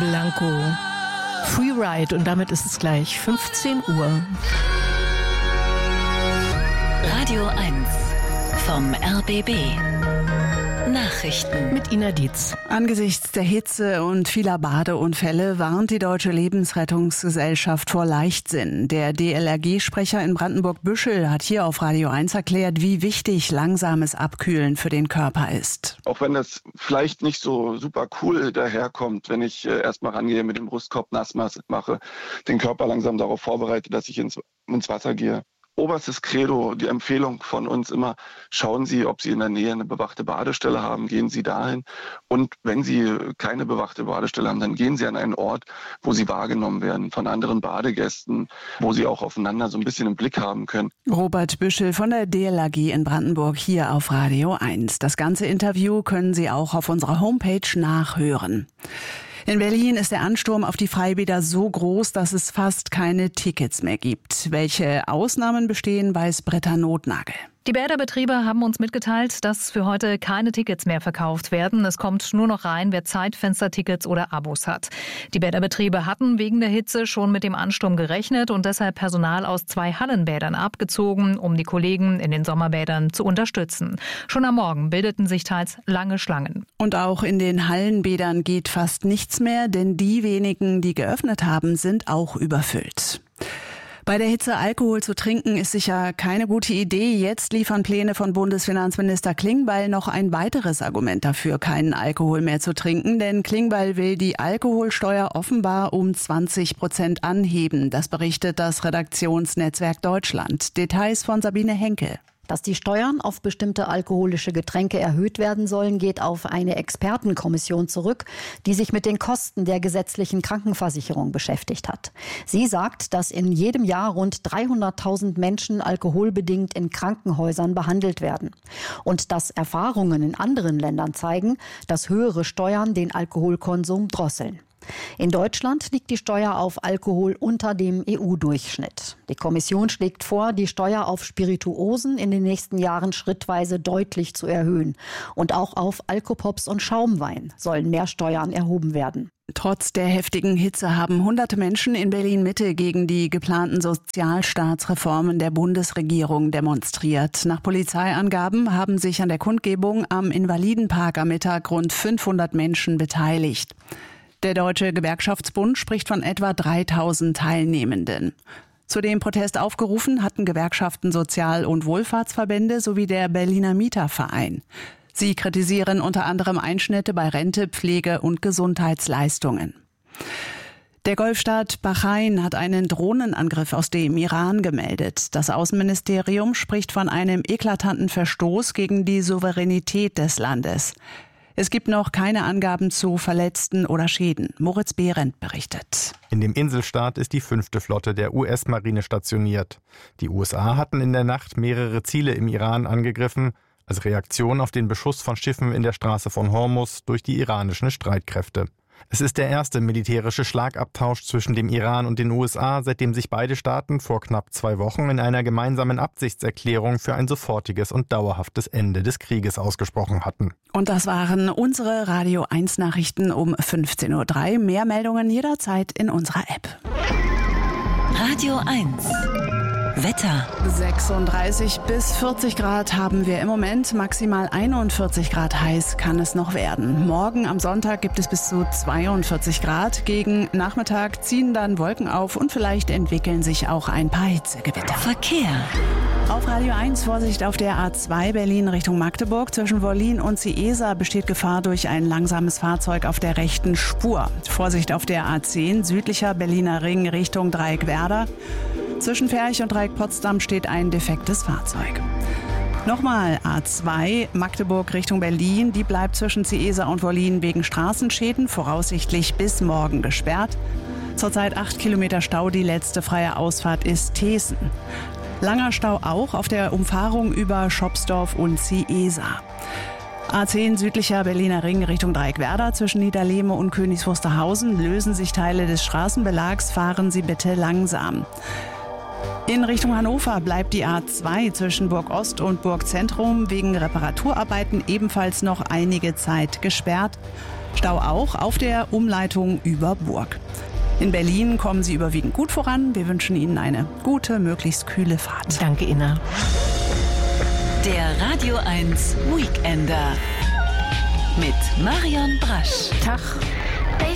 Blanco. Freeride und damit ist es gleich 15 Uhr. Radio 1 vom RBB. Nachrichten mit Ina Dietz. Angesichts der Hitze und vieler Badeunfälle warnt die Deutsche Lebensrettungsgesellschaft vor Leichtsinn. Der DLRG-Sprecher in Brandenburg-Büschel hat hier auf Radio 1 erklärt, wie wichtig langsames Abkühlen für den Körper ist. Auch wenn das vielleicht nicht so super cool daherkommt, wenn ich erstmal rangehe, mit dem Brustkorb nass mache, den Körper langsam darauf vorbereite, dass ich ins Wasser gehe. Oberstes Credo, die Empfehlung von uns immer, schauen Sie, ob Sie in der Nähe eine bewachte Badestelle haben, gehen Sie dahin. Und wenn Sie keine bewachte Badestelle haben, dann gehen Sie an einen Ort, wo Sie wahrgenommen werden von anderen Badegästen, wo Sie auch aufeinander so ein bisschen im Blick haben können. Robert Büschel von der DLRG in Brandenburg hier auf Radio 1. Das ganze Interview können Sie auch auf unserer Homepage nachhören. In Berlin ist der Ansturm auf die Freibäder so groß, dass es fast keine Tickets mehr gibt. Welche Ausnahmen bestehen, weiß Britta Notnagel. Die Bäderbetriebe haben uns mitgeteilt, dass für heute keine Tickets mehr verkauft werden. Es kommt nur noch rein, wer Zeitfenstertickets oder Abos hat. Die Bäderbetriebe hatten wegen der Hitze schon mit dem Ansturm gerechnet und deshalb Personal aus 2 Hallenbädern abgezogen, um die Kollegen in den Sommerbädern zu unterstützen. Schon am Morgen bildeten sich teils lange Schlangen. Und auch in den Hallenbädern geht fast nichts mehr, denn die wenigen, die geöffnet haben, sind auch überfüllt. Bei der Hitze Alkohol zu trinken ist sicher keine gute Idee. Jetzt liefern Pläne von Bundesfinanzminister Klingbeil noch ein weiteres Argument dafür, keinen Alkohol mehr zu trinken. Denn Klingbeil will die Alkoholsteuer offenbar um 20% anheben. Das berichtet das Redaktionsnetzwerk Deutschland. Details von Sabine Henkel. Dass die Steuern auf bestimmte alkoholische Getränke erhöht werden sollen, geht auf eine Expertenkommission zurück, die sich mit den Kosten der gesetzlichen Krankenversicherung beschäftigt hat. Sie sagt, dass in jedem Jahr rund 300.000 Menschen alkoholbedingt in Krankenhäusern behandelt werden. Und dass Erfahrungen in anderen Ländern zeigen, dass höhere Steuern den Alkoholkonsum drosseln. In Deutschland liegt die Steuer auf Alkohol unter dem EU-Durchschnitt. Die Kommission schlägt vor, die Steuer auf Spirituosen in den nächsten Jahren schrittweise deutlich zu erhöhen. Und auch auf Alkopops und Schaumwein sollen mehr Steuern erhoben werden. Trotz der heftigen Hitze haben hunderte Menschen in Berlin-Mitte gegen die geplanten Sozialstaatsreformen der Bundesregierung demonstriert. Nach Polizeiangaben haben sich an der Kundgebung am Invalidenpark am Mittag rund 500 Menschen beteiligt. Der Deutsche Gewerkschaftsbund spricht von etwa 3.000 Teilnehmenden. Zu dem Protest aufgerufen hatten Gewerkschaften, Sozial- und Wohlfahrtsverbände sowie der Berliner Mieterverein. Sie kritisieren unter anderem Einschnitte bei Rente, Pflege und Gesundheitsleistungen. Der Golfstaat Bahrain hat einen Drohnenangriff aus dem Iran gemeldet. Das Außenministerium spricht von einem eklatanten Verstoß gegen die Souveränität des Landes. Es gibt noch keine Angaben zu Verletzten oder Schäden. Moritz Behrendt berichtet. In dem Inselstaat ist die 5. Flotte der US-Marine stationiert. Die USA hatten in der Nacht mehrere Ziele im Iran angegriffen, als Reaktion auf den Beschuss von Schiffen in der Straße von Hormuz durch die iranischen Streitkräfte. Es ist der erste militärische Schlagabtausch zwischen dem Iran und den USA, seitdem sich beide Staaten vor knapp 2 Wochen in einer gemeinsamen Absichtserklärung für ein sofortiges und dauerhaftes Ende des Krieges ausgesprochen hatten. Und das waren unsere Radio 1 Nachrichten um 15.03 Uhr. Mehr Meldungen jederzeit in unserer App. Radio 1 Wetter. 36 bis 40 Grad haben wir im Moment. Maximal 41 Grad heiß kann es noch werden. Morgen am Sonntag gibt es bis zu 42 Grad. Gegen Nachmittag ziehen dann Wolken auf und vielleicht entwickeln sich auch ein paar Hitzegewitter. Verkehr. Auf Radio 1 Vorsicht auf der A2 Berlin Richtung Magdeburg. Zwischen Wollin und Ciesa besteht Gefahr durch ein langsames Fahrzeug auf der rechten Spur. Vorsicht auf der A10 südlicher Berliner Ring Richtung Dreieckwerder. Zwischen Ferch und Dreieck-Potsdam steht ein defektes Fahrzeug. Nochmal A2 Magdeburg Richtung Berlin. Die bleibt zwischen Ciesa und Wollin wegen Straßenschäden voraussichtlich bis morgen gesperrt. Zurzeit 8 Kilometer Stau. Die letzte freie Ausfahrt ist Thesen. Langer Stau auch auf der Umfahrung über Schopsdorf und Ciesa. A10 südlicher Berliner Ring Richtung Dreieckwerder. Zwischen Niederlehme und Königs Wusterhausen lösen sich Teile des Straßenbelags. Fahren Sie bitte langsam. In Richtung Hannover bleibt die A2 zwischen Burg Ost und Burg Zentrum wegen Reparaturarbeiten ebenfalls noch einige Zeit gesperrt. Stau auch auf der Umleitung über Burg. In Berlin kommen Sie überwiegend gut voran. Wir wünschen Ihnen eine gute, möglichst kühle Fahrt. Danke, Inna. Der Radio 1 Weekender mit Marion Brasch. Tag.